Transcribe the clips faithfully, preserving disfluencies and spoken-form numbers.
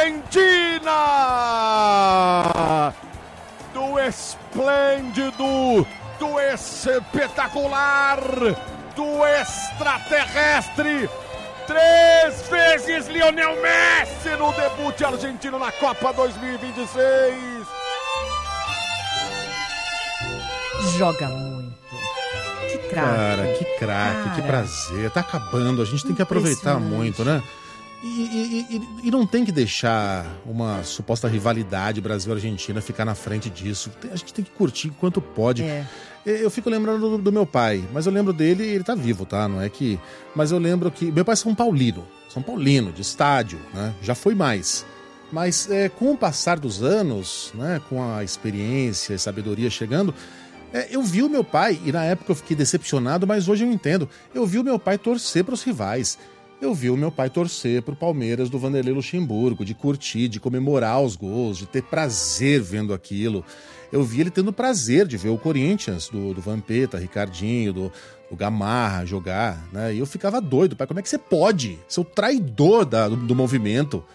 Argentina! Do esplêndido, do espetacular, do extraterrestre, três vezes Lionel Messi no debut argentino na Copa dois mil e vinte e seis. Joga muito. Que craque. Cara, que craque, que prazer. Tá acabando, a gente tem que aproveitar muito, né? E, e, e, e não tem que deixar uma suposta rivalidade Brasil-Argentina ficar na frente disso. A gente tem que curtir enquanto pode. É. Eu fico lembrando do, do meu pai, mas eu lembro dele, ele tá vivo, tá? Não é que... Mas eu lembro que... Meu pai é São Paulino, São Paulino, de estádio, né? Já foi mais. Mas é, com o passar dos anos, né? Com a experiência e sabedoria chegando... É, eu vi o meu pai, e na época eu fiquei decepcionado, mas hoje eu entendo. Eu vi o meu pai torcer para os rivais. Eu vi o meu pai torcer pro Palmeiras do Vanderlei Luxemburgo, de curtir, de comemorar os gols, de ter prazer vendo aquilo. Eu vi ele tendo prazer de ver o Corinthians, do, do Vampeta, Ricardinho, do, do Gamarra jogar, né? E eu ficava doido, pai, como é que você pode ser o traidor da, do, do movimento?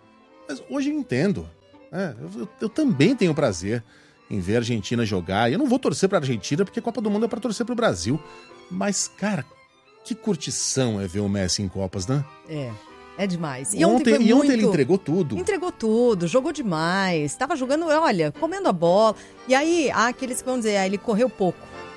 Mas hoje eu entendo, né? eu, eu, eu também tenho prazer em ver a Argentina jogar. E eu não vou torcer pra Argentina, porque a Copa do Mundo é pra torcer pro Brasil. Mas, cara, que curtição é ver o Messi em Copas, né? É, é demais. E ontem, ontem, e ontem muito... ele entregou tudo. Entregou tudo, jogou demais. Tava jogando, olha, comendo a bola. E aí, há aqueles que vão dizer, ah, ele correu pouco.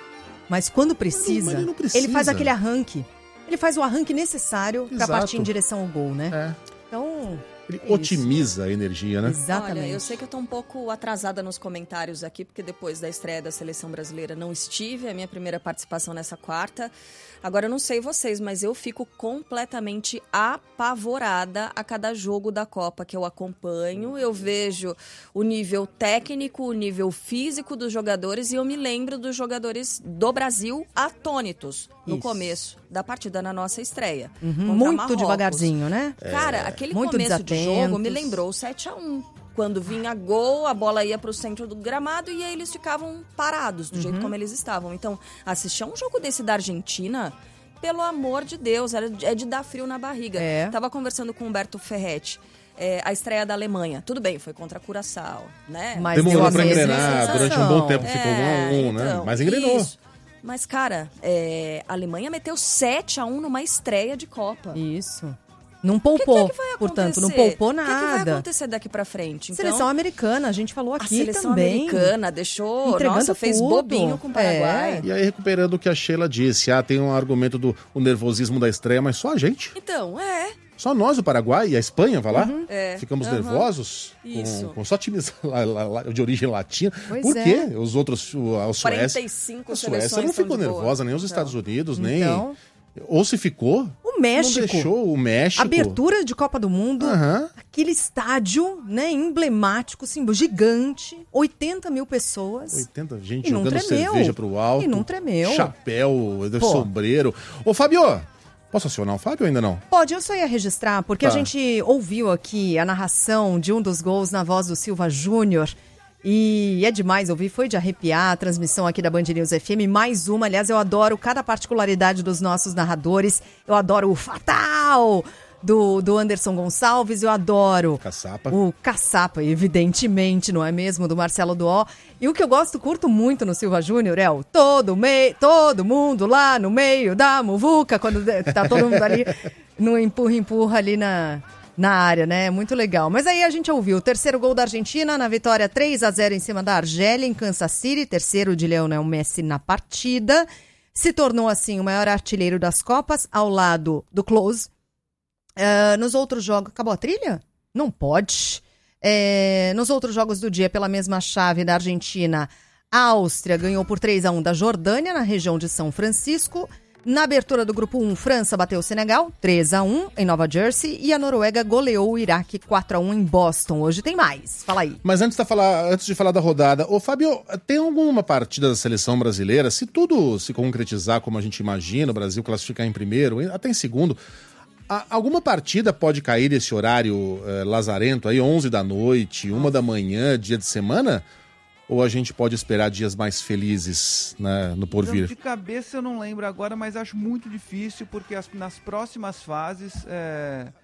Mas quando precisa, mas ele, não precisa. ele faz aquele arranque. Ele faz o arranque necessário pra Exato. partir em direção ao gol, né? É. Então... Ele é otimiza isso. A energia, né? Exatamente. Olha, eu sei que eu tô um pouco atrasada nos comentários aqui, porque depois da estreia da Seleção Brasileira não estive, é a minha primeira participação nessa quarta. Agora, eu não sei vocês, mas eu fico completamente apavorada a cada jogo da Copa que eu acompanho. Eu vejo o nível técnico, o nível físico dos jogadores e eu me lembro dos jogadores do Brasil atônitos no Isso. começo da partida na nossa estreia. Uhum, contra muito Marrocos. devagarzinho, né? Cara, aquele Muito começo de desatentos. jogo me lembrou o sete a um. Quando vinha gol, a bola ia pro centro do gramado e aí eles ficavam parados, do Uhum. jeito como eles estavam. Então, assistir a um jogo desse da Argentina, pelo amor de Deus, era de- é de dar frio na barriga. É. Tava conversando com o Humberto Ferretti. É, a estreia da Alemanha. Tudo bem, foi contra a Curaçao, né? Mas Demorou deu a pra mesma engrenar, sensação. durante um bom tempo ficou um É, a um, né? então, Mas engrenou. isso. Mas, cara, é, a Alemanha meteu sete a um numa estreia de Copa. Isso. Não O que, que poupou, é que vai acontecer? portanto, não poupou O que, que vai nada. acontecer daqui pra frente? Então, Seleção americana, a gente falou a aqui seleção também. americana deixou, Entregando nossa, fez tudo. bobinho com o Paraguai. É. E aí, recuperando o que a Sheila disse, ah, tem um argumento do o nervosismo da estreia, mas só a gente. Então, é. Só nós, o Paraguai e a Espanha, vai lá? É. Ficamos Uhum. nervosos Isso. com, com só times lá- lá- lá de origem latina. Pois Por é. quê? Os outros, o- a Suécia... quarenta e cinco A Suécia seleções não estão ficou de boa. nervosa, nem os Não. Estados Unidos, nem... Então, Ou se ficou, o México. não deixou o México. Abertura de Copa do Mundo. Aham. Aquele estádio, né, emblemático, símbolo gigante, oitenta mil pessoas. oitenta gente E não jogando tremeu. cerveja pro alto. E não tremeu. Chapéu, Pô. sombreiro. Ô, Fábio, posso acionar o Fábio ou ainda não? Pode, eu só ia registrar, porque Tá. a gente ouviu aqui a narração de um dos gols na voz do Silva Júnior. E é demais ouvir, foi de arrepiar a transmissão aqui da Band News F M. Mais uma, aliás, eu adoro cada particularidade dos nossos narradores. Eu adoro o Fatal do, do Anderson Gonçalves, eu adoro Caçapa. o Caçapa, evidentemente, não é mesmo? Do Marcelo Duó. E o que eu gosto, curto muito no Silva Júnior é o todo, mei, todo mundo lá no meio da muvuca, quando tá todo mundo ali no empurra-empurra ali na... na área, né? Muito legal. Mas aí a gente ouviu o terceiro gol da Argentina na vitória três a zero em cima da Argélia, em Kansas City. Terceiro de Lionel Messi na partida. Se tornou, assim, o maior artilheiro das Copas, ao lado do Klose. Uh, nos outros jogos... Acabou a trilha? Não pode. É, nos outros jogos do dia, pela mesma chave da Argentina, a Áustria ganhou por três a um da Jordânia, na região de São Francisco. Na abertura do grupo um, França bateu o Senegal, três a um em Nova Jersey, e a Noruega goleou o Iraque quatro a um em Boston. Hoje tem mais. Fala aí. Mas antes de falar, antes de falar da rodada, ô Fábio, tem alguma partida da seleção brasileira, se tudo se concretizar como a gente imagina, o Brasil classificar em primeiro, até em segundo, a- alguma partida pode cair nesse horário eh, lazarento aí, onze da noite, uma da manhã, dia de semana? Ou a gente pode esperar dias mais felizes, né, no Então, porvir? de cabeça eu não lembro agora, mas acho muito difícil, porque as- nas próximas fases é,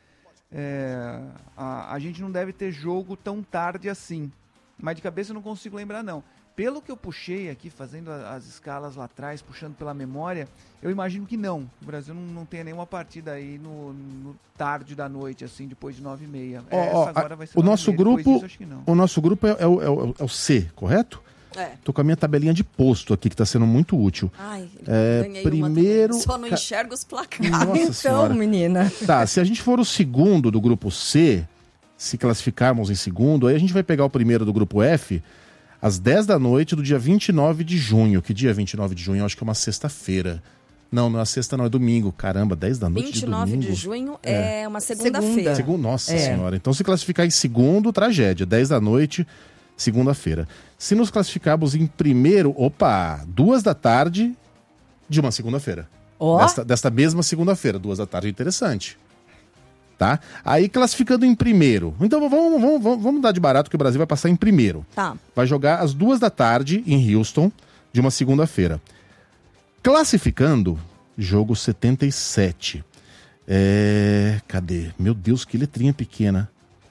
é, a, a gente não deve ter jogo tão tarde assim. Mas de cabeça eu não consigo lembrar, não. Pelo que eu puxei aqui, fazendo as escalas lá atrás, puxando pela memória, eu imagino que não. O Brasil não, não tenha nenhuma partida aí no, no tarde da noite, assim, depois de nove e meia. Oh, Essa oh, agora vai ser o nosso grupo, disso, acho que não. O nosso grupo é, é, o, é, o, é o C, correto? É. Tô com a minha tabelinha de posto aqui, que tá sendo muito útil. Ai, é, ganhei primeiro... uma Só não enxergo os placares. Nossa então, senhora. menina. Tá, se a gente for o segundo do grupo C, se classificarmos em segundo, aí a gente vai pegar o primeiro do grupo F... às dez da noite do dia vinte e nove de junho. Que dia é vinte e nove de junho? Eu acho que é uma sexta-feira. Não, não é sexta, não, é domingo. Caramba, dez da noite de domingo. vinte e nove de junho é, é uma segunda-feira. Segunda. Nossa é. senhora. Então, se classificar em segundo, tragédia. dez da noite, segunda-feira. Se nos classificarmos em primeiro, opa, duas da tarde de uma segunda-feira. Oh. Desta, desta mesma segunda-feira, duas da tarde, interessante. Tá? Aí classificando em primeiro. Então vamos, vamos, vamos, vamos dar de barato que o Brasil vai passar em primeiro. Tá. Vai jogar às duas da tarde em Houston, de uma segunda-feira. Classificando, jogo setenta e sete. É... Cadê? Meu Deus, que letrinha pequena.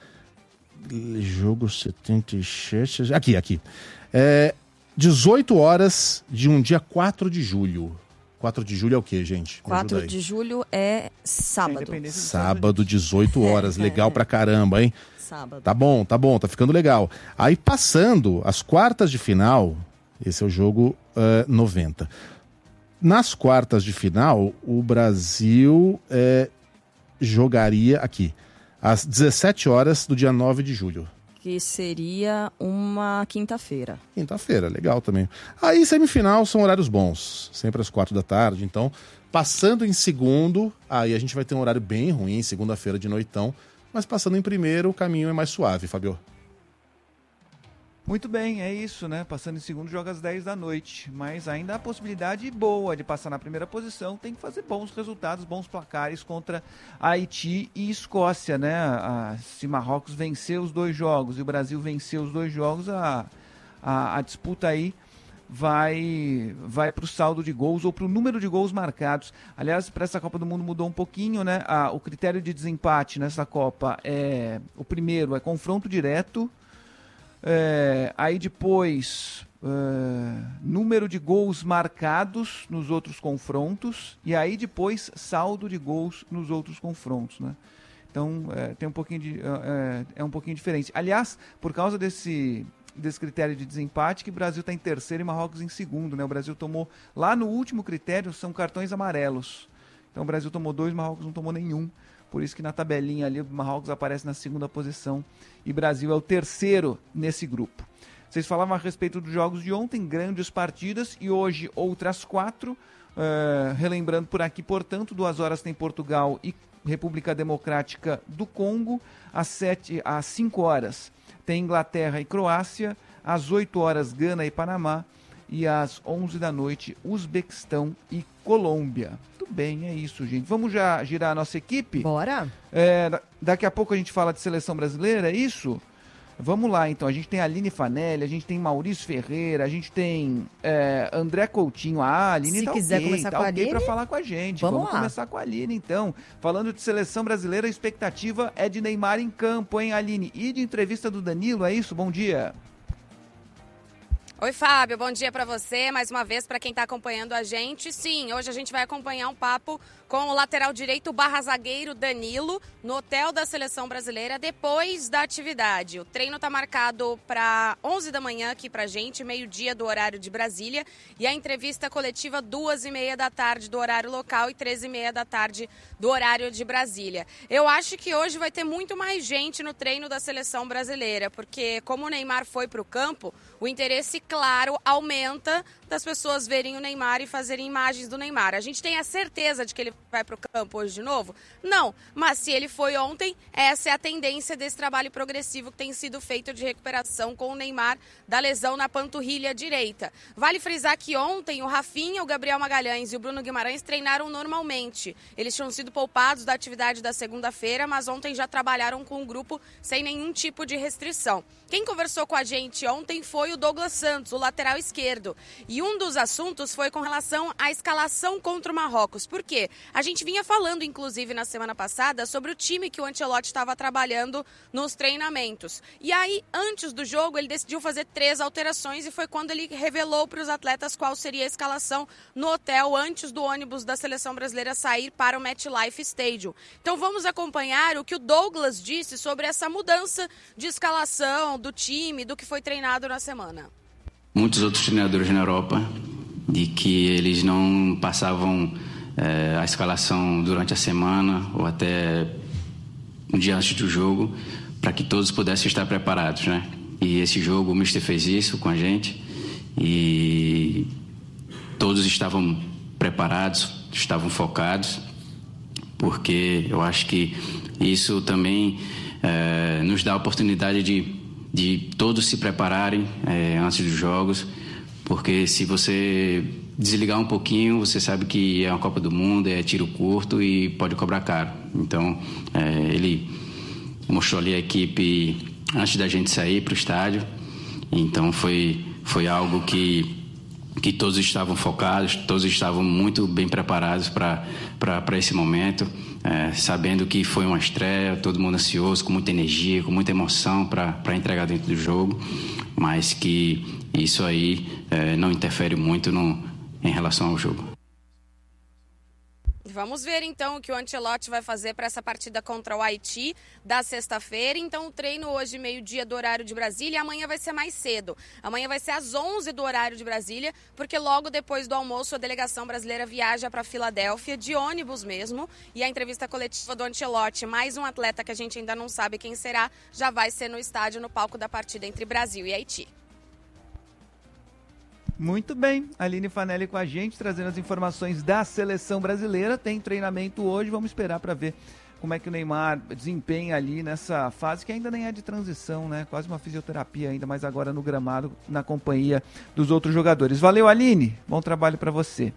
Jogo setenta e sete... Aqui, aqui. É... dezoito horas de um dia quatro de julho. quatro de julho é o quê, gente? quatro de julho é sábado. Sábado, dezoito horas. Legal pra caramba, hein? Sábado. Tá bom, tá bom, tá ficando legal. Aí passando as quartas de final, esse é o jogo uh, noventa. Nas quartas de final, o Brasil uh, jogaria aqui, às dezessete horas do dia nove de julho. Que seria uma quinta-feira. Quinta-feira, legal também. Aí, semifinal, são horários bons. Sempre às quatro da tarde. Então, passando em segundo, aí a gente vai ter um horário bem ruim, segunda-feira de noitão. Mas passando em primeiro, o caminho é mais suave, Fabio. Muito bem, é isso, né? Passando em segundo, joga às dez da noite. Mas ainda há a possibilidade boa de passar na primeira posição. Tem que fazer bons resultados, bons placares contra Haiti e Escócia, né? A, se Marrocos vencer os dois jogos e o Brasil vencer os dois jogos, a, a, a disputa aí vai, vai para o saldo de gols ou para o número de gols marcados. Aliás, para essa Copa do Mundo mudou um pouquinho, né? A, o critério de desempate nessa Copa é... O primeiro é confronto direto. É, aí depois é, número de gols marcados nos outros confrontos e aí depois saldo de gols nos outros confrontos, né? Então é, tem um pouquinho de, é, é um pouquinho diferente. Aliás, por causa desse, desse critério de desempate, que o Brasil está em terceiro e Marrocos em segundo, né? O Brasil tomou, lá no último critério, são cartões amarelos. Então o Brasil tomou dois, Marrocos não tomou nenhum. Por isso que na tabelinha ali o Marrocos aparece na segunda posição e Brasil é o terceiro nesse grupo. Vocês falavam a respeito dos jogos de ontem, grandes partidas, e hoje outras quatro. Uh, relembrando por aqui, portanto, duas horas tem Portugal e República Democrática do Congo. Às, sete, às cinco horas tem Inglaterra e Croácia. Às oito horas, Gana e Panamá. E às onze da noite, Uzbequistão e Colômbia. Tudo bem, é isso, gente. Vamos já girar a nossa equipe? Bora. É, daqui a pouco a gente fala de seleção brasileira, é isso? Vamos lá, então. A gente tem a Aline Fanelli, a gente tem Maurício Ferreira, a gente tem é, André Coutinho. Ah, a Aline Se tá quiser ok, começar tá com a ok Aline, pra falar com a gente. vamos Vamos lá. começar com a Aline, então. Falando de seleção brasileira, a expectativa é de Neymar em campo, hein, Aline? E de entrevista do Danilo, é isso? Bom dia. Oi, Fábio, bom dia para você, mais uma vez para quem está acompanhando a gente. Sim, hoje a gente vai acompanhar um papo com o lateral direito barra zagueiro Danilo no hotel da Seleção Brasileira depois da atividade. O treino está marcado para onze da manhã aqui para gente, meio-dia do horário de Brasília, e a entrevista coletiva duas e meia da tarde do horário local e treze e meia da tarde do horário de Brasília. Eu acho que hoje vai ter muito mais gente no treino da Seleção Brasileira, porque como o Neymar foi para o campo, o interesse, claro, aumenta das pessoas verem o Neymar e fazerem imagens do Neymar. A gente tem a certeza de que ele vai para o campo hoje de novo? Não, mas se ele foi ontem, essa é a tendência desse trabalho progressivo que tem sido feito de recuperação com o Neymar da lesão na panturrilha direita. Vale frisar que ontem o Rafinha, o Gabriel Magalhães e o Bruno Guimarães treinaram normalmente. Eles tinham sido poupados da atividade da segunda-feira, mas ontem já trabalharam com o grupo sem nenhum tipo de restrição. Quem conversou com a gente ontem foi o Douglas Santos, o lateral esquerdo. E E um dos assuntos foi com relação à escalação contra o Marrocos. Por quê? A gente vinha falando, inclusive, na semana passada, sobre o time que o Ancelotti estava trabalhando nos treinamentos. E aí, antes do jogo, ele decidiu fazer três alterações e foi quando ele revelou para os atletas qual seria a escalação no hotel antes do ônibus da seleção brasileira sair para o MetLife Stadium. Então vamos acompanhar o que o Douglas disse sobre essa mudança de escalação do time, do que foi treinado na semana. Muitos outros treinadores na Europa, de que eles não passavam é, a escalação durante a semana ou até um dia antes do jogo, para que todos pudessem estar preparados, né? E esse jogo o mister fez isso com a gente e todos estavam preparados, estavam focados, porque eu acho que isso também é, nos dá a oportunidade de, de todos se prepararem é, antes dos jogos, porque se você desligar um pouquinho, você sabe que é uma Copa do Mundo, é tiro curto e pode cobrar caro. Então, é, ele mostrou ali a equipe antes da gente sair para o estádio, então foi, foi algo que que todos estavam focados, todos estavam muito bem preparados para esse momento, é, sabendo que foi uma estreia, todo mundo ansioso, com muita energia, com muita emoção para entregar dentro do jogo, mas que isso aí é, não interfere muito no, em relação ao jogo. Vamos ver então o que o Ancelotti vai fazer para essa partida contra o Haiti da sexta-feira. Então o treino hoje meio-dia do horário de Brasília e amanhã vai ser mais cedo. Amanhã vai ser às onze do horário de Brasília, porque logo depois do almoço a delegação brasileira viaja para Filadélfia, de ônibus mesmo. E a entrevista coletiva do Ancelotti, mais um atleta que a gente ainda não sabe quem será, já vai ser no estádio, no palco da partida entre Brasil e Haiti. Muito bem, Aline Fanelli com a gente, trazendo as informações da seleção brasileira. Tem treinamento hoje, vamos esperar para ver como é que o Neymar desempenha ali nessa fase, que ainda nem é de transição, né? Quase uma fisioterapia ainda, mas agora no gramado, na companhia dos outros jogadores. Valeu, Aline, bom trabalho para você.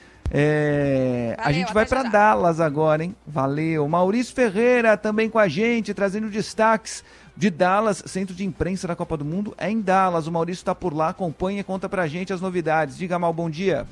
É, Valeu, a gente vai para Dallas agora, hein? Valeu. Maurício Ferreira também com a gente, trazendo destaques de Dallas, centro de imprensa da Copa do Mundo é em Dallas. O Maurício está por lá, acompanha e conta pra gente as novidades. Diga, Mal, bom dia.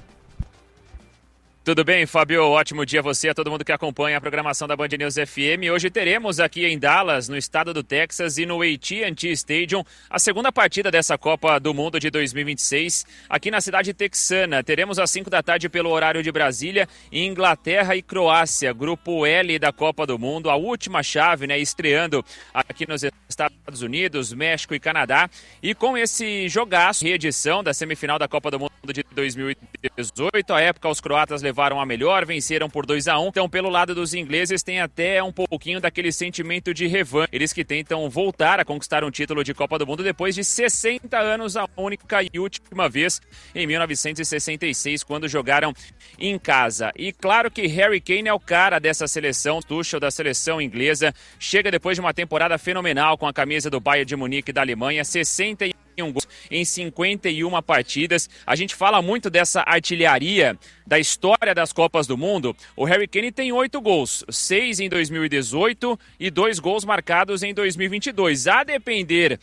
Tudo bem, Fábio? Ótimo dia a você, a todo mundo que acompanha a programação da Band News F M. Hoje teremos aqui em Dallas, no estado do Texas e no A T and T Stadium, a segunda partida dessa Copa do Mundo de dois mil e vinte e seis, aqui na cidade texana. Teremos às cinco da tarde pelo horário de Brasília, Inglaterra e Croácia, grupo L da Copa do Mundo, a última chave, né, estreando aqui nos Estados Unidos, México e Canadá. E com esse jogaço, reedição da semifinal da Copa do Mundo de dois mil e dezoito, à época os croatas levaram a melhor, venceram por dois a um. Então, pelo lado dos ingleses, tem até um pouquinho daquele sentimento de revanche. Eles que tentam voltar a conquistar um título de Copa do Mundo depois de sessenta anos, a única e última vez em mil novecentos e sessenta e seis, quando jogaram em casa. E claro que Harry Kane é o cara dessa seleção, Tuchel da seleção inglesa, chega depois de uma temporada fenomenal com a camisa do Bayern de Munique da Alemanha, sessenta e um gols em cinquenta e uma partidas. A gente fala muito dessa artilharia da história das Copas do Mundo. O Harry Kane tem oito gols, seis em dois mil e dezoito e dois gols marcados em dois mil e vinte e dois. A depender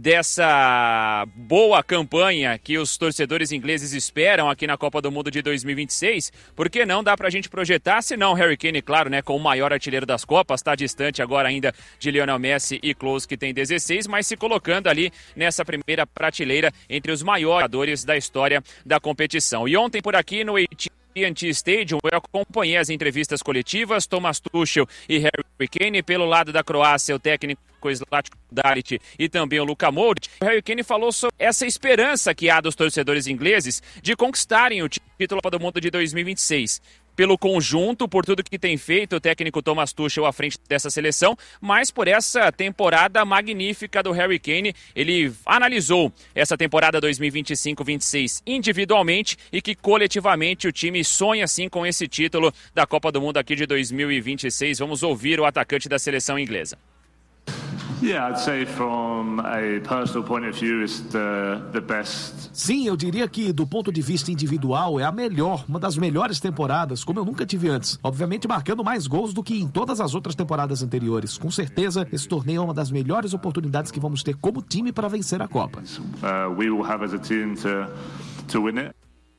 dessa boa campanha que os torcedores ingleses esperam aqui na Copa do Mundo de dois mil e vinte e seis, por que não dá pra gente projetar, se não Harry Kane, claro, né, com o maior artilheiro das Copas, está distante agora ainda de Lionel Messi e Klose, que tem dezesseis, mas se colocando ali nessa primeira prateleira entre os maiores jogadores da história da competição. E ontem por aqui no A T and T Stadium eu acompanhei as entrevistas coletivas, Thomas Tuchel e Harry Kane. Pelo lado da Croácia, o técnico Zlatko Dalic e também o Luka Modric. O Harry Kane falou sobre essa esperança que há dos torcedores ingleses de conquistarem o título do mundo de dois mil e vinte e seis. Pelo conjunto, por tudo que tem feito o técnico Thomas Tuchel à frente dessa seleção, mas por essa temporada magnífica do Harry Kane. Ele analisou essa temporada dois mil e vinte e cinco vinte e seis individualmente e que coletivamente o time sonha sim com esse título da Copa do Mundo aqui de dois mil e vinte e seis. Vamos ouvir o atacante da seleção inglesa. Sim, eu diria que do ponto de vista individual é a melhor, uma das melhores temporadas, como eu nunca tive antes. Obviamente marcando mais gols do que em todas as outras temporadas anteriores. Com certeza, esse torneio é uma das melhores oportunidades que vamos ter como time para vencer a Copa. Uh, we will have as a team to, to win it.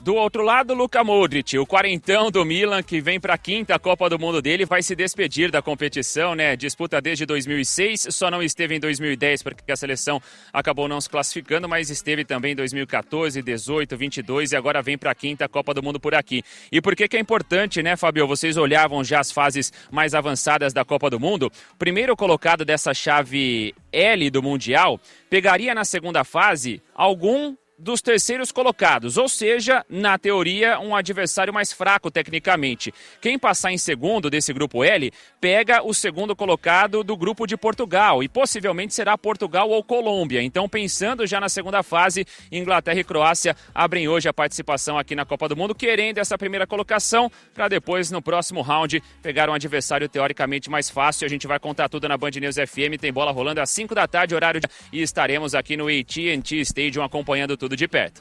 Do outro lado, Luka Modric, o quarentão do Milan, que vem para a quinta Copa do Mundo dele, vai se despedir da competição, né? Disputa desde dois mil e seis, só não esteve em dois mil e dez porque a seleção acabou não se classificando, mas esteve também em dois mil e quatorze, dezoito, vinte e dois e agora vem para a quinta Copa do Mundo por aqui. E por que que é importante, né, Fabio? Vocês olhavam já as fases mais avançadas da Copa do Mundo. Primeiro colocado dessa chave L do Mundial pegaria na segunda fase algum dos terceiros colocados, ou seja, na teoria, um adversário mais fraco tecnicamente. Quem passar em segundo desse grupo L, pega o segundo colocado do grupo de Portugal, e possivelmente será Portugal ou Colômbia. Então, pensando já na segunda fase, Inglaterra e Croácia abrem hoje a participação aqui na Copa do Mundo, querendo essa primeira colocação, para depois, no próximo round, pegar um adversário teoricamente mais fácil. A gente vai contar tudo na Band News F M, tem bola rolando às cinco da tarde, horário de... e estaremos aqui no A T and T Stadium acompanhando tudo de perto.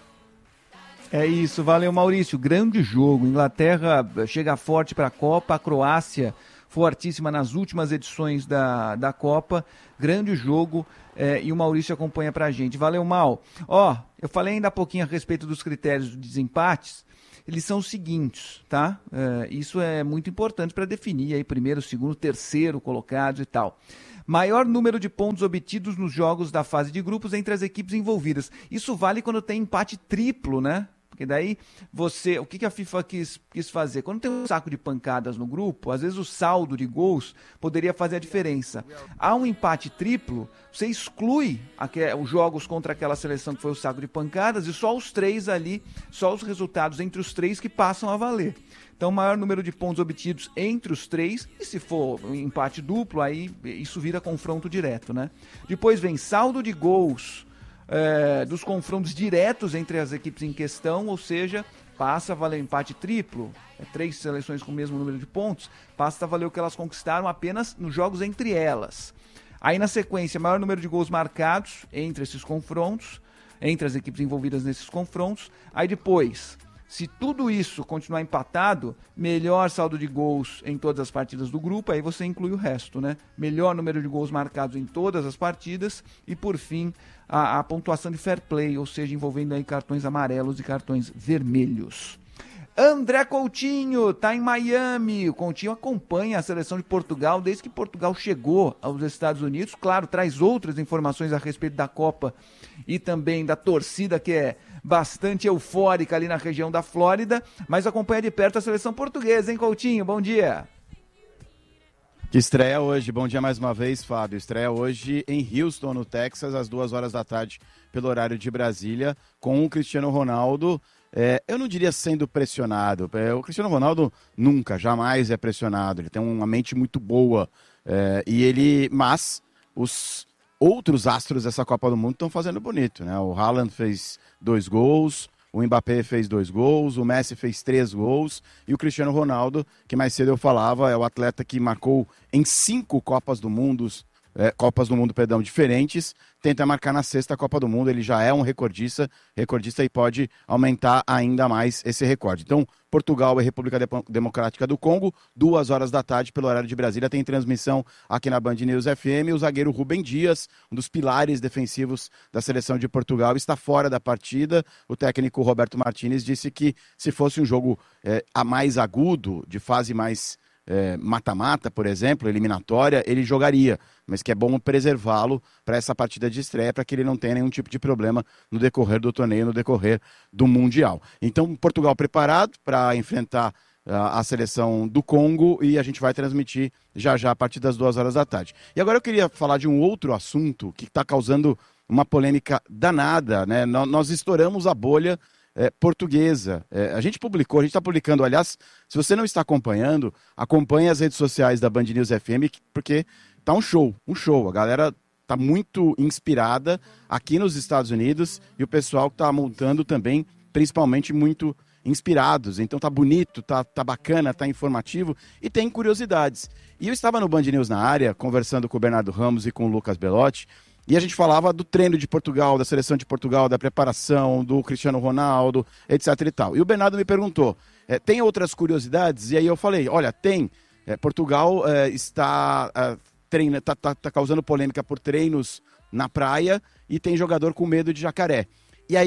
É isso, valeu, Maurício. Grande jogo. Inglaterra chega forte para a Copa, a Croácia fortíssima nas últimas edições da, da Copa. Grande jogo é, e o Maurício acompanha para a gente. Valeu, Mal. Ó, eu falei ainda há pouquinho a respeito dos critérios de desempates. Eles são os seguintes, tá? É, isso é muito importante para definir aí primeiro, segundo, terceiro colocados e tal. Maior número de pontos obtidos nos jogos da fase de grupos entre as equipes envolvidas. Isso vale quando tem empate triplo, né? Porque daí você... O que que a FIFA quis, quis fazer? Quando tem um saco de pancadas no grupo, às vezes o saldo de gols poderia fazer a diferença. Há um empate triplo, você exclui aqu- os jogos contra aquela seleção que foi o saco de pancadas e só os três ali, só os resultados entre os três que passam a valer. Então, o maior número de pontos obtidos entre os três, e se for um empate duplo, aí isso vira confronto direto, né? Depois vem saldo de gols é, dos confrontos diretos entre as equipes em questão, ou seja, passa a valer empate triplo, é, três seleções com o mesmo número de pontos, passa a valer o que elas conquistaram apenas nos jogos entre elas. Aí, na sequência, maior número de gols marcados entre esses confrontos, entre as equipes envolvidas nesses confrontos. Aí depois... Se tudo isso continuar empatado, melhor saldo de gols em todas as partidas do grupo, aí você inclui o resto, né? Melhor número de gols marcados em todas as partidas e, por fim, a, a pontuação de fair play, ou seja, envolvendo aí cartões amarelos e cartões vermelhos. André Coutinho tá em Miami. O Coutinho acompanha a seleção de Portugal desde que Portugal chegou aos Estados Unidos. Claro, traz outras informações a respeito da Copa e também da torcida, que é bastante eufórica ali na região da Flórida, mas acompanha de perto a seleção portuguesa, hein, Coutinho? Bom dia. Que estreia hoje, bom dia mais uma vez, Fábio. Estreia hoje em Houston, no Texas, às duas horas da tarde, pelo horário de Brasília, com o Cristiano Ronaldo. É, eu não diria sendo pressionado. É, o Cristiano Ronaldo nunca, jamais é pressionado. Ele tem uma mente muito boa. É, e ele, mas os outros astros dessa Copa do Mundo estão fazendo bonito, né? O Haaland fez dois gols, o Mbappé fez dois gols, o Messi fez três gols e o Cristiano Ronaldo, que mais cedo eu falava, é o atleta que marcou em cinco Copas do Mundo, é, Copas do Mundo, perdão, diferentes, tenta marcar na sexta Copa do Mundo. Ele já é um recordista, recordista e pode aumentar ainda mais esse recorde. Então, Portugal e República Democrática do Congo, duas horas da tarde, pelo horário de Brasília, tem transmissão aqui na Band News F M. O zagueiro Rubem Dias, um dos pilares defensivos da seleção de Portugal, está fora da partida. O técnico Roberto Martínez disse que se fosse um jogo é, a mais agudo, de fase mais é, mata-mata, por exemplo, eliminatória, ele jogaria, mas que é bom preservá-lo para essa partida de estreia, para que ele não tenha nenhum tipo de problema no decorrer do torneio, no decorrer do Mundial. Então, Portugal preparado para enfrentar uh, a seleção do Congo, e a gente vai transmitir já já a partir das duas horas da tarde. E agora eu queria falar de um outro assunto que está causando uma polêmica danada, né? Nós, nós estouramos a bolha É, portuguesa. É, a gente publicou, a gente está publicando, aliás, se você não está acompanhando, acompanhe as redes sociais da Band News F M, porque tá um show, um show. A galera tá muito inspirada aqui nos Estados Unidos e o pessoal que tá montando também, principalmente muito inspirados. Então tá bonito, tá, tá bacana, tá informativo e tem curiosidades. E eu estava no Band News na área, conversando com o Bernardo Ramos e com o Lucas Belotti, e a gente falava do treino de Portugal, da seleção de Portugal, da preparação, do Cristiano Ronaldo, etc e tal. E o Bernardo me perguntou, é, tem outras curiosidades? E aí eu falei, olha, tem. É, Portugal é, está, é, treina, tá, tá, tá causando polêmica por treinos na praia e tem jogador com medo de jacaré. E aí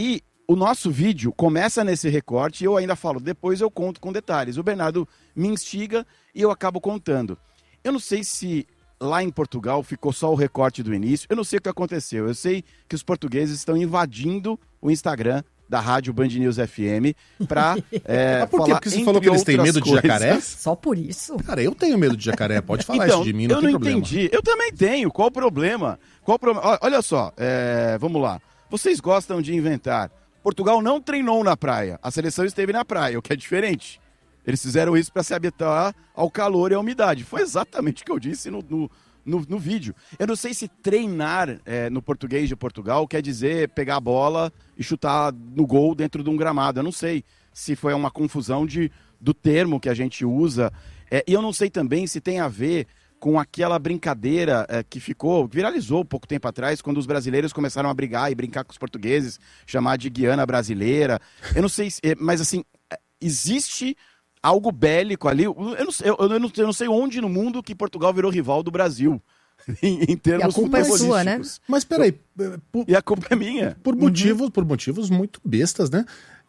o nosso vídeo começa nesse recorte e eu ainda falo, depois eu conto com detalhes. O Bernardo me instiga e eu acabo contando. Eu não sei se lá em Portugal ficou só o recorte do início, eu não sei o que aconteceu. Eu sei que os portugueses estão invadindo o Instagram da Rádio Band News F M pra é, Mas por quê? falar, Porque você falou que eles têm medo de coisas. jacaré? Só por isso? Cara, eu tenho medo de jacaré, pode falar Então, isso de mim, não eu tem não problema. entendi. Eu também tenho. Qual o problema? Qual o problema? Olha só, é, vamos lá. Vocês gostam de inventar. Portugal não treinou na praia. A seleção esteve na praia, o que é diferente. Eles fizeram isso para se habituar ao calor e à umidade. Foi exatamente o que eu disse no, no, no, no vídeo. Eu não sei se treinar é, no português de Portugal quer dizer pegar a bola e chutar no gol dentro de um gramado. Eu não sei se foi uma confusão de, do termo que a gente usa. É, e eu não sei também se tem a ver com aquela brincadeira é, que ficou, viralizou pouco tempo atrás, quando os brasileiros começaram a brigar e brincar com os portugueses, chamar de Guiana brasileira. Eu não sei, se, é, mas assim, existe algo bélico ali. Eu não, sei, eu, eu, não, eu não sei onde no mundo que Portugal virou rival do Brasil. Em, em termos e a culpa é sua, né? Mas peraí. Por, e a culpa é minha. Por motivos, uhum. por motivos muito bestas, né?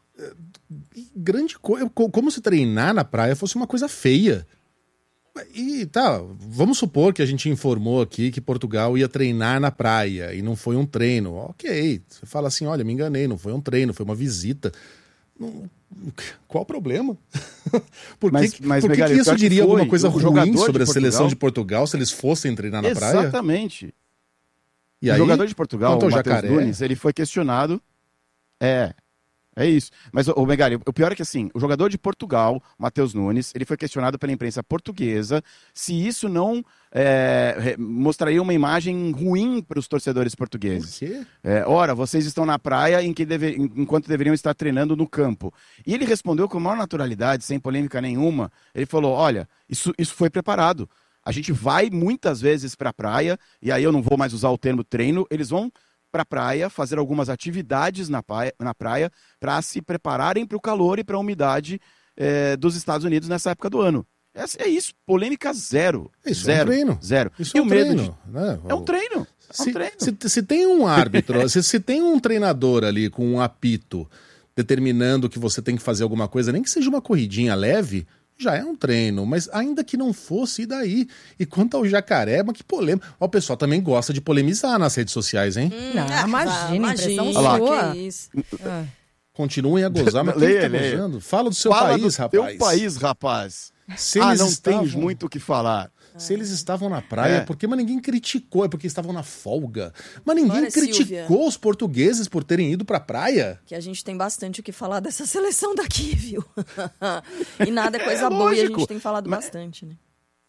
Grande coisa. Como se treinar na praia fosse uma coisa feia. E tá, vamos supor que a gente informou aqui que Portugal ia treinar na praia e não foi um treino. Ok, você fala assim, olha, me enganei, não foi um treino, foi uma visita. Não, qual o problema? Por que, mas, mas, por que, Megali, que isso diria foi, alguma coisa ruim sobre a de seleção de Portugal se eles fossem treinar na Exatamente. praia? Exatamente. E o aí, jogador de Portugal, o Matheus Nunes, ele foi questionado... É... É isso. Mas, ô Megali, o pior é que assim, o jogador de Portugal, Matheus Nunes, ele foi questionado pela imprensa portuguesa se isso não é, mostraria uma imagem ruim para os torcedores portugueses. Por quê? É, ora, vocês estão na praia em que deve, enquanto deveriam estar treinando no campo. E ele respondeu com maior naturalidade, sem polêmica nenhuma. Ele falou, olha, isso, isso foi preparado. A gente vai muitas vezes para a praia, e aí eu não vou mais usar o termo treino, eles vão para a praia, fazer algumas atividades na praia, na praia para se prepararem para o calor e para a umidade é, dos Estados Unidos nessa época do ano. É, é isso, polêmica zero. Isso zero, é um treino. Zero. Isso e é um o medo treino. de... Né? É um treino. É um se, treino. Se, se tem um árbitro, se, se tem um treinador ali com um apito determinando que você tem que fazer alguma coisa, nem que seja uma corridinha leve, já é um treino, mas ainda que não fosse, e daí? E quanto ao jacaré, mas que polêmica. Ó, o pessoal também gosta de polemizar nas redes sociais, hein? Hum, não, imagina, imagina, impressão sua. que isso. Ah. Continuem a gozar, mas leia, quem tá leia. gozando? Fala do seu Fala país, do rapaz. teu país, rapaz. Se ah, eles não estavam... tens muito o que falar. Se eles estavam na praia, É. porque mas ninguém criticou, é porque estavam na folga. Mas ninguém Bora, criticou Silvia. os portugueses por terem ido pra praia. Que a gente tem bastante o que falar dessa seleção daqui, viu? E nada é coisa É boa e a lógico, gente tem falado mas- bastante, né?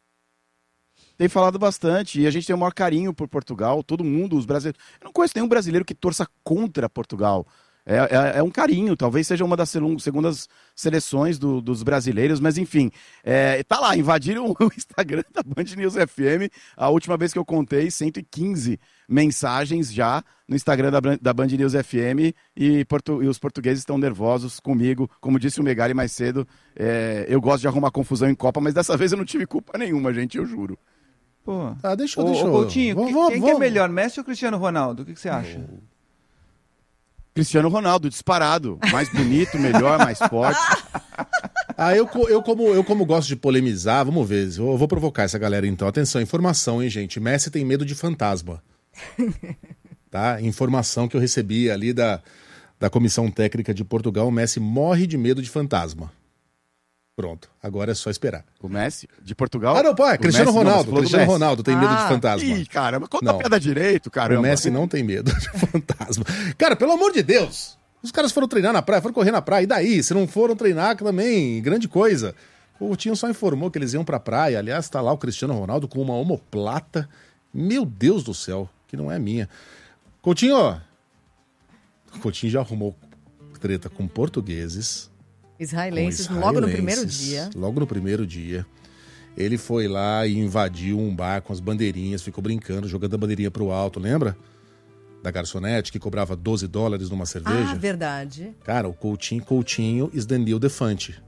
Tem falado bastante, e a gente tem o maior carinho por Portugal, todo mundo, os brasileiros. Eu não conheço nenhum brasileiro que torça contra Portugal. É, é, é um carinho, talvez seja uma das selu- segundas seleções do- dos brasileiros, mas enfim, é, tá lá, invadiram o Instagram da Band News F M, a última vez que eu contei, cento e quinze mensagens já no Instagram da, Ban- da Band News F M, e, portu- e os portugueses estão nervosos comigo, como disse o Megali mais cedo, é, eu gosto de arrumar confusão em Copa, mas dessa vez eu não tive culpa nenhuma, gente, eu juro. Pô. Ah, deixa eu... Ô, deixa ô, eu- Coutinho, vou- que- vou- quem vou- que é melhor, Messi ou Cristiano Ronaldo? O que, que você acha? Cristiano Ronaldo, disparado, mais bonito, melhor, mais forte. Ah, eu, co- eu, como, eu como gosto de polemizar, vamos ver, eu vou provocar essa galera então. Atenção, informação, hein, gente? Messi tem medo de fantasma. Tá? Informação que eu recebi ali da, da Comissão Técnica de Portugal, o Messi morre de medo de fantasma. Pronto, agora é só esperar. O Messi, de Portugal? Ah, não, pô, é O Cristiano Messi, não, Ronaldo. você falou do Cristiano Messi. Ronaldo tem medo de Ah. fantasma. Ih, caramba, conta Não. a piada direito, caramba. O Messi não tem medo de fantasma. Cara, pelo amor de Deus! Os caras foram treinar na praia, foram correr na praia. E daí? Se não foram treinar também, grande coisa. O Coutinho só informou que eles iam pra praia. Aliás, tá lá o Cristiano Ronaldo com uma omoplata. Meu Deus do céu, que não é minha. Coutinho, ó. O Coutinho já arrumou treta com portugueses. Israelenses, com logo no israelenses, primeiro dia. Logo no primeiro dia. Ele foi lá e invadiu um bar com as bandeirinhas, ficou brincando, jogando a bandeirinha pro alto, lembra? Da garçonete, que cobrava doze dólares numa cerveja. Ah, verdade. Cara, o Coutinho, Coutinho is the new Defante.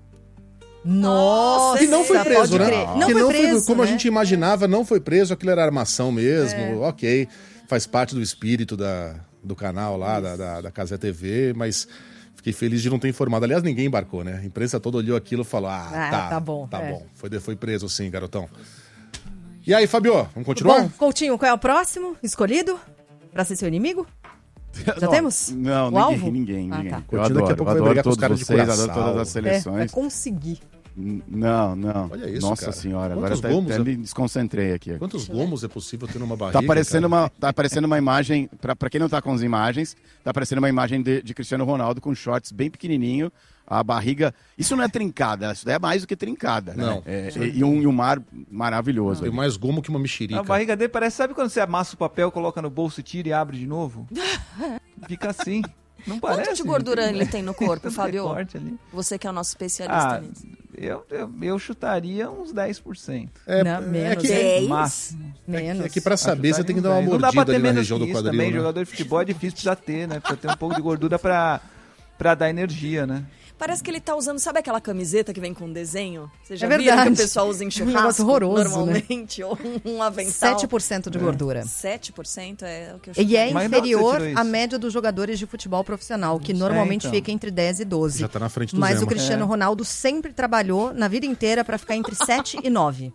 Nossa, Que não foi preso, pode né? crer. Não que foi não preso, foi, como né? a gente imaginava, não foi preso, aquilo era armação mesmo, ok. Faz parte do espírito da, do canal lá, da, da, da Cazé T V, mas fiquei feliz de não ter informado. Aliás, ninguém embarcou, né? A imprensa toda olhou aquilo e falou, ah, Ah, tá, tá bom, tá é. bom. Foi, foi preso sim, garotão. E aí, Fabio, vamos continuar? Bom, Coutinho, qual é o próximo escolhido pra ser seu inimigo? Já Não, temos? Não, O ninguém, alvo? ninguém, Ah, ninguém. tá. Eu Coutinho daqui a adoro, pouco eu vai adoro brigar com os todos caras de vocês, Curaçao. adoro todas as É, vai seleções. conseguir. Não, não. Olha isso, Nossa cara. senhora, agora Quantos até, gomos até é- me desconcentrei aqui. Quantos gomos é possível ter numa barriga? Tá aparecendo, cara? uma, tá aparecendo uma imagem, pra, pra quem não tá com as imagens, tá aparecendo uma imagem de, de Cristiano Ronaldo com shorts bem pequenininho, a barriga... Isso não é trincada, isso daí é mais do que trincada, né? Não. É, e, e um, e um mar maravilhoso. Tem ali. mais gomo que uma mexerica. A barriga dele parece, sabe quando você amassa o papel, coloca no bolso, tira e abre de novo? Fica assim. Não parece? Quanto de gordura gente? ele tem no corpo, Tem um Fábio? recorte ali. Você que é o nosso especialista Ah, nisso. eu, eu, eu chutaria uns dez por cento. É, Não, é menos. que, dez? Máximo. Menos. é que pra saber você tem que dar uma Não dá pra mordida ter ali na menos região que do isso quadril. também. né? Jogador de futebol é difícil, precisa ter, né? Precisa ter um pouco de gordura pra, pra dar energia, né? Parece que ele tá usando, sabe aquela camiseta que vem com desenho? Você já É viram que verdade. o pessoal usa em Um churrasco negócio horroroso, normalmente? Ou um avental? sete por cento de gordura. sete por cento é o que eu E é chutaria. Mas de onde você inferior tirou isso? à média dos jogadores de futebol profissional, que normalmente então. fica entre dez e doze. Já tá na frente do Mas Zema. o Cristiano É. Ronaldo sempre trabalhou na vida inteira pra ficar entre sete e nove.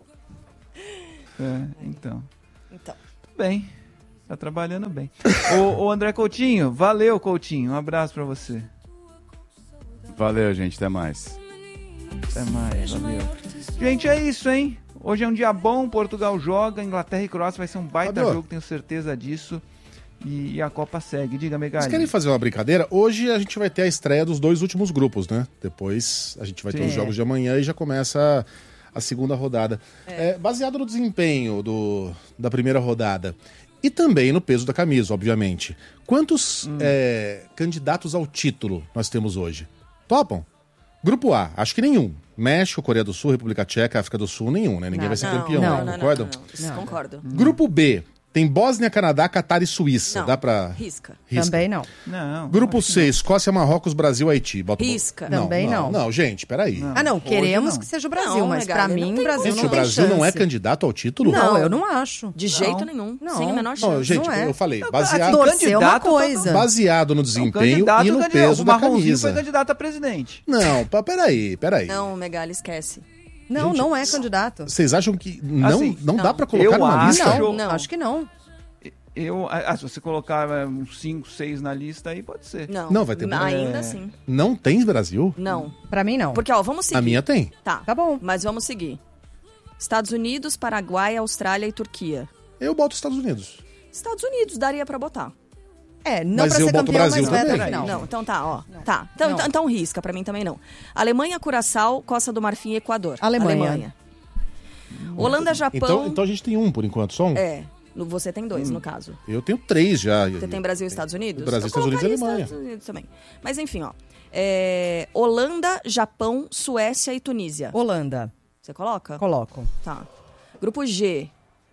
É, então. Então, Tudo bem. Tá trabalhando bem. ô, ô, André Coutinho, valeu, Coutinho. Um abraço pra você. Valeu, gente, até mais. Até mais, valeu. Gente, é isso, hein? Hoje é um dia bom, Portugal joga, Inglaterra e Croácia vai ser um baita Fabio. jogo, tenho certeza disso. E, e a Copa segue. Diga, Vocês Megali. querem fazer uma brincadeira? Hoje a gente vai ter a estreia dos dois últimos grupos, né? Depois a gente vai ter Sim. os jogos de amanhã e já começa a, a segunda rodada. É, baseado no desempenho do, da primeira rodada e também no peso da camisa, obviamente. Quantos é, candidatos ao título nós temos hoje? Topam? Grupo A, acho que nenhum. México, Coreia do Sul, República Tcheca, África do Sul, nenhum, né? Ninguém Não, vai ser não, campeão, não, né? não, não, Concordam? não, não. Isso, concordo. Grupo B, tem Bósnia, Canadá, Catar e Suíça. Não. Dá pra... Risca. Risca. Também não. Não. Grupo acho que C, Escócia, Marrocos, Brasil, Haiti. Bota o- Risca. Também não. Não, gente, peraí. Não. Ah, não, Hoje queremos não. que seja o Brasil, Não, mas pra Megali, não mim, tem Brasil como. Gente, não o tem Brasil não é chance. candidato ao título? Não, eu não acho. De jeito Não. nenhum. Não. Sem a menor Não, chance. gente, Não é. eu falei, Não, baseado, assim, Torcer é uma candidato, coisa. baseado no O desempenho candidato, e no candidato, peso o da Marronzinho camisa. foi candidato a presidente. Não, pa- peraí, peraí. Não, Megali, esquece. Não, Gente, não é candidato. Vocês acham que não, Assim, não, não. dá pra colocar Eu numa acho- lista? Não, Não. acho que não. Eu, ah, se você colocar é, uns cinco, seis na lista aí, pode ser. Não. Não, vai ter- Ainda É. assim. Não tem Brasil? Não. Pra mim, não. Porque, ó, vamos seguir. A minha tem. Tá. Tá bom. Mas vamos seguir. Estados Unidos, Paraguai, Austrália e Turquia. Eu boto os Estados Unidos. Estados Unidos daria pra botar. É, não Mas pra eu ser boto o campeão, Brasil mas vai até também. a final. Não, então tá, ó. Tá. Então, Não. então, então risca, pra mim também não. Alemanha, Curaçao, Costa do Marfim e Equador. Alemanha. Holanda, Japão. Então, então a gente tem um por enquanto, só um? É. no- Você tem Hum. dois, no caso. Eu tenho três já. Você tem Brasil e Estados Unidos? Brasil, Eu Estados Unidos e colocaria Alemanha. Estados Unidos também. Mas enfim, ó. É, Holanda, Japão, Suécia e Tunísia. Holanda, Você coloca? coloco. Tá. Grupo G.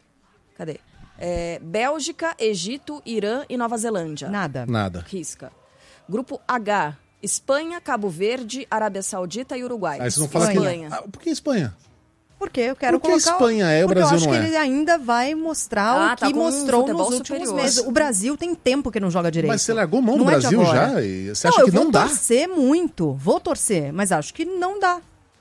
Cadê? É, Bélgica, Egito, Irã e Nova Zelândia. Nada. Nada. Risca. Grupo H. Espanha, Cabo Verde, Arábia Saudita e Uruguai. Aí vocês vão falar que... Espanha. Ah, por que Espanha? Porque eu quero Por que colocar... Espanha é, o porque Brasil eu acho não que é? ele ainda vai mostrar Ah, o tá que com um mostrou futebol nos últimos superior. meses. O Brasil tem tempo que não joga direito. Mas você largou mão do Não é de Brasil agora. já? E você não, acha eu que vou não dá? torcer muito. Vou torcer, mas acho que não dá.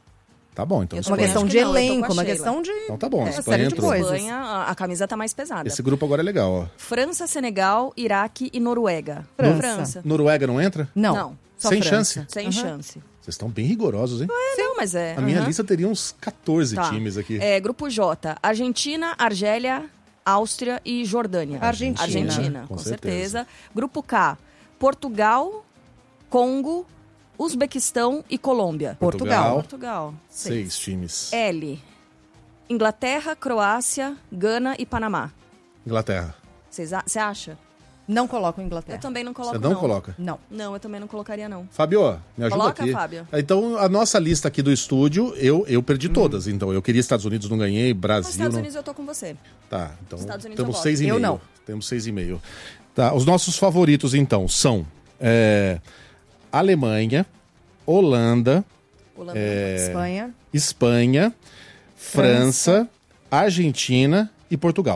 Tá bom, então. Eu É uma também Espanha. questão acho de que não, eu tô com a elenco, uma Sheila. questão de... Então tá bom, É, Espanha série de entrou. coisas. Espanha, a, a camisa tá mais pesada. Esse grupo agora é legal, ó. França, Senegal, Iraque e Noruega. França. Noruega não entra? Não, Não. só Sem França. chance? Sem Uhum. chance. Vocês estão bem rigorosos, hein? É, não, mas é. A minha Uhum. lista teria uns catorze Tá. times aqui. É, grupo J. Argentina, Argélia, Áustria e Jordânia. Argentina. Argentina, Com com, certeza. certeza. Grupo K. Portugal, Congo, Uzbequistão e Colômbia. Portugal. Portugal. Seis times. L. Inglaterra, Croácia, Gana e Panamá. Inglaterra. Você acha? Não coloco Eu Inglaterra. também não coloco, Você não, coloca? Não. Não, eu também não colocaria, não. Fábio, me ajuda Coloca, aqui. Fábio. Então, a nossa lista aqui do estúdio, eu, eu perdi todas. Então, eu queria Estados Unidos, não ganhei, Nos Brasil... Estados não... Unidos eu tô com você. Tá, então Estados Unidos temos eu seis e voto. meio. Eu não. Temos seis e meio. Tá, os nossos favoritos, então, são é, Alemanha, Holanda, Holanda. é, Espanha. Espanha, França, Argentina e Portugal.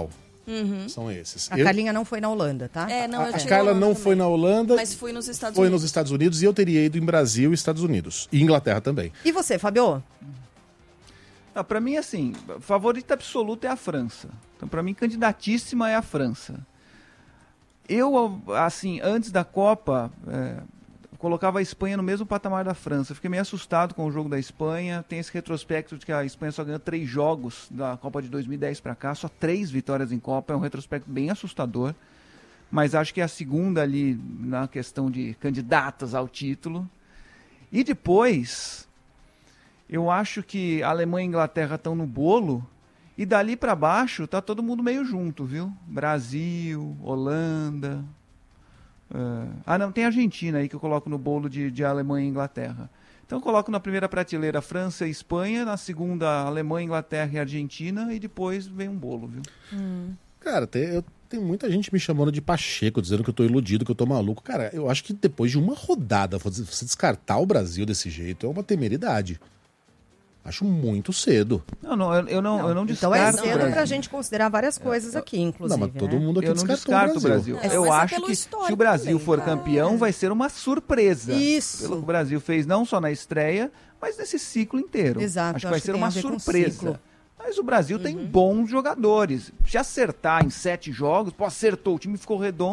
Uhum. São esses. A Eu- Carlinha não foi na Holanda, tá? É, não, a eu a tirei Carla Holanda não também. foi na Holanda, Mas fui nos Estados foi Unidos. nos Estados Unidos e eu teria ido em Brasil e Estados Unidos. E Inglaterra também. E você, Fabio? Ah, para mim, assim, favorita absoluta é a França. Então, para mim, candidatíssima é a França. Eu, assim, antes da Copa, é, colocava a Espanha no mesmo patamar da França. Eu fiquei meio assustado com o jogo da Espanha. Tem esse retrospecto de que a Espanha só ganhou três jogos da Copa de dois mil e dez para cá, só três vitórias em Copa. É um retrospecto bem assustador. Mas acho que é a segunda ali na questão de candidatas ao título. E depois, eu acho que a Alemanha e a Inglaterra estão no bolo. E dali para baixo tá todo mundo meio junto, viu? Brasil, Holanda. Uh... Ah, não, tem a Argentina aí que eu coloco no bolo de, de Alemanha e Inglaterra. Então eu coloco na primeira prateleira França e Espanha, na segunda Alemanha, Inglaterra e Argentina, e depois vem um bolo, viu? Hum. Cara, tem, eu, tem muita gente me chamando de Pacheco, dizendo que eu tô iludido, que eu tô maluco. Cara, eu acho que depois de uma rodada, você descartar o Brasil desse jeito é uma temeridade. Acho muito cedo. Não, não, eu, eu não, Não, eu não então descarto é o cedo Brasil. pra gente considerar várias coisas aqui, inclusive. Não, mas todo né? mundo aqui Eu não descartou descarto o Brasil. É, eu mas é acho pelo que se histórico o Brasil também, for cara. campeão, vai ser uma surpresa. Isso. Pelo que o Brasil fez, não só na estreia, mas nesse ciclo inteiro. Exato, Acho que acho vai que ser tem uma a ver com o surpresa. ciclo. Mas o Brasil tem bons jogadores. Se acertar em sete jogos, pô, acertou, o time ficou redondo.